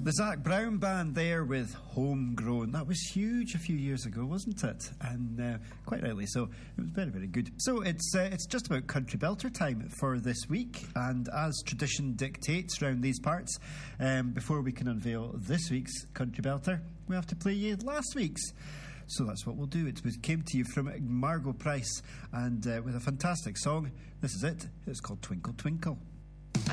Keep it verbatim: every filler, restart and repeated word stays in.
The Zac Brown Band there with Homegrown. That was huge a few years ago, wasn't it? And uh, quite rightly so. It was very, very good. So it's uh, it's just about Country Belter time for this week. And as tradition dictates round these parts, um, before we can unveil this week's Country Belter, we have to play you last week's. So that's what we'll do. It came to you from Margot Price, and uh, with a fantastic song. This is it. It's called Twinkle Twinkle.